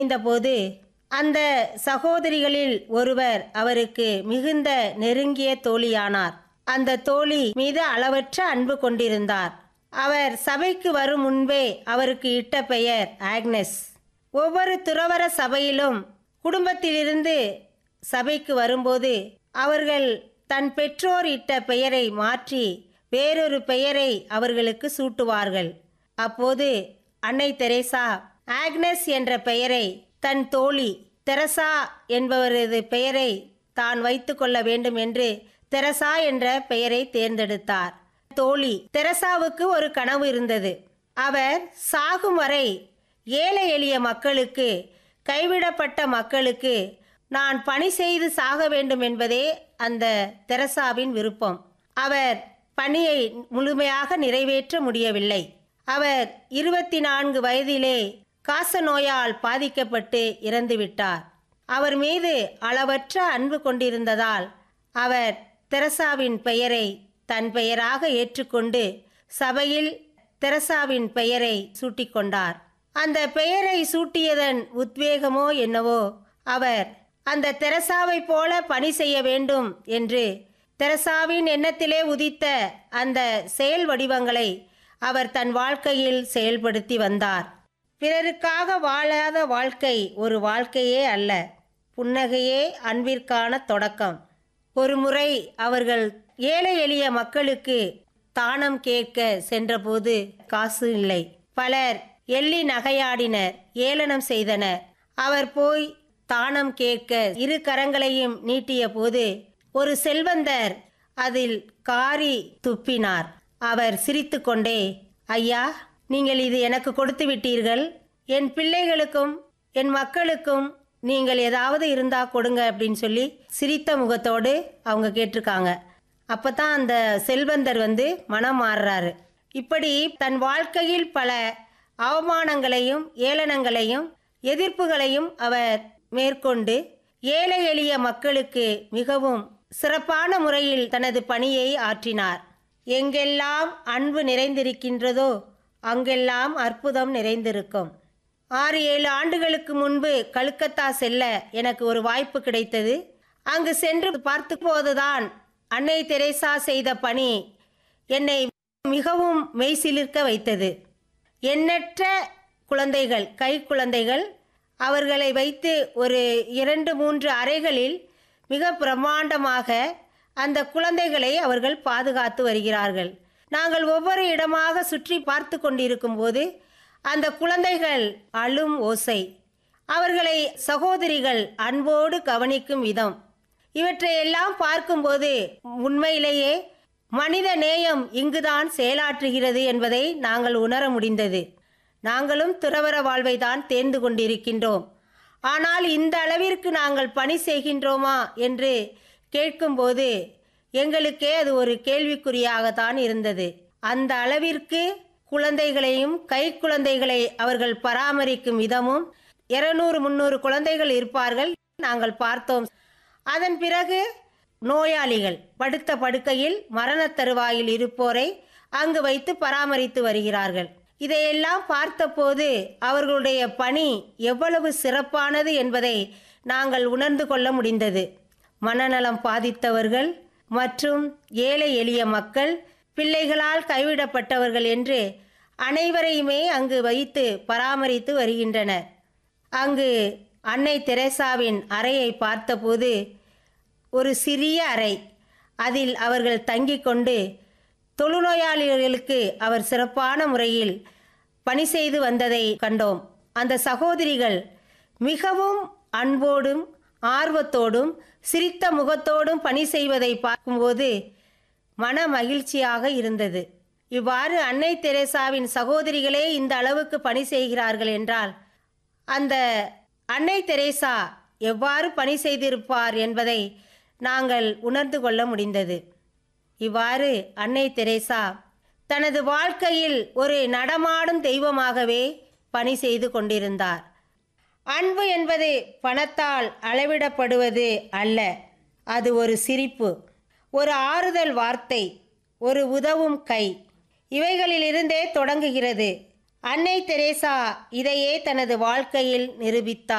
இந்தபோது அந்த சகோதரிகளில் ஒருவர் அவருக்கு மிகுந்த நெருங்கிய தோழியானார். அந்த தோழி மீது அளவற்ற அன்பு கொண்டிருந்தார். அவர் சபைக்கு வரும் முன்பே அவருக்கு இட்ட பெயர் ஆக்னஸ். ஒவ்வொரு துறவற சபையிலும் குடும்பத்திலிருந்து சபைக்கு வரும்போது அவர்கள் தன் பெற்றோர் இட்ட பெயரை மாற்றி வேறொரு பெயரை அவர்களுக்கு சூட்டுவார்கள். அப்போது அன்னை தெரேசா ஆக்னஸ் என்ற பெயரை தன் தோழி தெரசா என்பவரது பெயரை தான் வைத்து கொள்ள வேண்டும் என்று தெரசா என்ற பெயரை தேர்ந்தெடுத்தார். தோழி தெரசாவுக்கு ஒரு கனவு இருந்தது. அவர் சாகும் வரை ஏழை எளிய மக்களுக்கு, கைவிடப்பட்ட மக்களுக்கு நான் பணி செய்து சாக வேண்டும் என்பதே அந்த தெரசாவின் விருப்பம். அவர் பணியை முழுமையாக நிறைவேற்ற முடியவில்லை. அவர் 24 வயதிலே காச நோயால் பாதிக்கப்பட்டு இறந்துவிட்டார். அவர் மீது அளவற்ற அன்பு கொண்டிருந்ததால் அவர் தெரசாவின் பெயரை தன் பெயராக ஏற்றுக்கொண்டு சபையில் தெரசாவின் பெயரை சூட்டிக்கொண்டார். அந்த பெயரை சூட்டியதன் உத்வேகமோ என்னவோ, அவர் அந்த தெரசாவை போல பணி செய்ய வேண்டும் என்று தெரசாவின் எண்ணத்திலே உதித்த அந்த செயல் வடிவங்களை அவர் தன் வாழ்க்கையில் செயல்படுத்தி வந்தார். பிறருக்காக வாழாத வாழ்க்கை ஒரு வாழ்க்கையே அல்ல, புன்னகையே அன்பிற்கான தொடக்கம். ஒருமுறை அவர்கள் ஏழை எளிய மக்களுக்கு தானம் கேட்க சென்றபோது காசு இல்லை. பலர் எள்ளி நகையாடினர், ஏளனம் செய்தனர். அவர் போய் தானம் கேட்க இரு கரங்களையும் நீட்டிய போது ஒரு செல்வந்தர் அதில் காரி துப்பினார். அவர் சிரித்துக்கொண்டே, ஐயா, நீங்கள் இது எனக்கு கொடுத்து விட்டீர்கள், என் பிள்ளைகளுக்கும் என் மக்களுக்கும் நீங்கள் ஏதாவது இருந்தா கொடுங்க அப்படின்னு சொல்லி சிரித்த முகத்தோடு அவங்க கேட்டிருக்காங்க. அப்போ தான் அந்த செல்வந்தர் மனம் மாறுறாரு. இப்படி தன் வாழ்க்கையில் பல அவமானங்களையும் ஏளனங்களையும் எதிர்ப்புகளையும் அவர் மேற்கொண்டு ஏழை எளிய மக்களுக்கு மிகவும் சிறப்பான முறையில் தனது பணியை ஆற்றினார். எங்கெல்லாம் அன்பு நிறைந்திருக்கின்றதோ அங்கெல்லாம் அற்புதம் நிறைந்திருக்கும். 6-7 ஆண்டுகளுக்கு முன்பு கல்கத்தா செல்ல எனக்கு ஒரு வாய்ப்பு கிடைத்தது. அங்கு சென்று பார்த்து போதுதான் அன்னை தெரேசா செய்த பணி என்னை மிகவும் மெய்சிலிர்க்க வைத்தது. எண்ணற்ற குழந்தைகள், கை குழந்தைகள், அவர்களை வைத்து ஒரு 2-3 அறைகளில் மிக பிரம்மாண்டமாக அந்த குழந்தைகளை அவர்கள் பாதுகாத்து வருகிறார்கள். நாங்கள் ஒவ்வொரு இடமாக சுற்றி பார்த்து கொண்டிருக்கும் போது அந்த குழந்தைகள் அழும் ஓசை, அவர்களை சகோதரிகள் அன்போடு கவனிக்கும் விதம், இவற்றையெல்லாம் பார்க்கும்போது உண்மையிலேயே மனித நேயம் இங்குதான் செயலாற்றுகிறது என்பதை நாங்கள் உணர முடிந்தது. நாங்களும் துறவற வாழ்வை தான் தேர்ந்து கொண்டிருக்கின்றோம். ஆனால் இந்த அளவிற்கு நாங்கள் பணி செய்கின்றோமா என்று கேட்கும்போது எங்களுக்கே அது ஒரு கேள்விக்குறியாகத்தான் இருந்தது. அந்த அளவிற்கு குழந்தைகளையும் கை குழந்தைகளை அவர்கள் பராமரிக்கும் விதமும் 200-300 குழந்தைகள் இருப்பார்கள், நாங்கள் பார்த்தோம். அதன் பிறகு நோயாளிகள் படுத்த படுக்கையில் மரணத் தருவாயில் இருப்போரை அங்கு வைத்து பராமரித்து வருகிறார்கள். இதையெல்லாம் பார்த்தபோது அவர்களுடைய பணி எவ்வளவு சிறப்பானது என்பதை நாங்கள் உணர்ந்து கொள்ள முடிந்தது. மனநலம் பாதித்தவர்கள் மற்றும் ஏழை எளிய மக்கள், பிள்ளைகளால் கைவிடப்பட்டவர்கள் என்று அனைவரையுமே அங்கு வைத்து பராமரித்து வருகின்றனர். அங்கு அன்னை தெரேசாவின் அறையை பார்த்தபோது ஒரு சிறிய அறை, அதில் அவர்கள் தங்கிக் கொண்டு தொழுநோயாளிகளுக்கு அவர் சிறப்பான முறையில் பணி செய்து வந்ததை கண்டோம். அந்த சகோதரிகள் மிகவும் அன்போடும் ஆர்வத்தோடும் சிரித்த முகத்தோடும் பணி செய்வதை பார்க்கும்போது மன மகிழ்ச்சியாக இருந்தது. இவ்வாறு அன்னை தெரேசாவின் சகோதரிகளே இந்த அளவுக்கு பணி செய்கிறார்கள் என்றால் அந்த அன்னை தெரேசா எவ்வாறு பணி செய்திருப்பார் என்பதை நாங்கள் உணர்ந்து கொள்ள முடிந்தது. இவ்வாறு அன்னை தெரேசா தனது வாழ்க்கையில் ஒரு நடமாடும் தெய்வமாகவே பணி செய்து கொண்டிருந்தார். அன்பு என்பது பணத்தால் அளவிடப்படுவது அல்ல. அது ஒரு சிரிப்பு, ஒரு ஆறுதல் வார்த்தை, ஒரு உதவும் கை, இவைகளிலிருந்தே தொடங்குகிறது. அன்னை தெரேசா இதையே தனது வாழ்க்கையில் நிரூபித்தார்.